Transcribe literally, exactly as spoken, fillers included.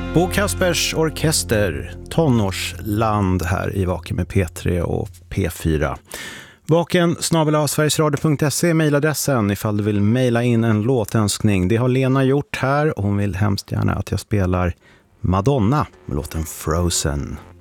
Bo Kaspers orkester, tonårsland här i Vaken med P tre och P fyra. Vaken snabel-a sverigesradio punkt se är mejladressen ifall du vill mejla in en låtönskning. Det har Lena gjort här och hon vill hemskt gärna att jag spelar Madonna med låten Frozen.